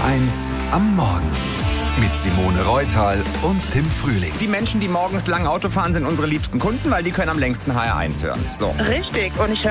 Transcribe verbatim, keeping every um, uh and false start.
eins am Morgen. Mit Simone Reutal und Tim Frühling. Die Menschen, die morgens lang Auto fahren, sind unsere liebsten Kunden, weil die können am längsten H R eins hören. So. Richtig. Und ich